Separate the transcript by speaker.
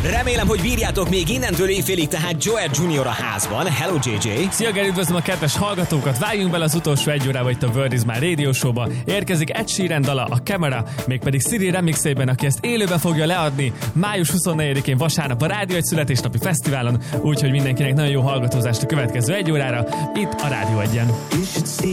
Speaker 1: Remélem, hogy bírjátok még innentől éjfélig, tehát Joel Jr. a házban. Hello, JJ!
Speaker 2: Szia, Geri, üdvözlöm a kedves hallgatókat! Vágjunk bele az utolsó egy órába itt a World is My Radio Show-ba. Érkezik Ed Sheeran dala, a Camera, mégpedig Siri remixében, aki ezt élőbe fogja leadni május 24-én vasárnap a Rádió egy születésnapi fesztiválon, úgyhogy mindenkinek nagyon jó hallgatózást a következő egy órára itt a Rádió 1-en.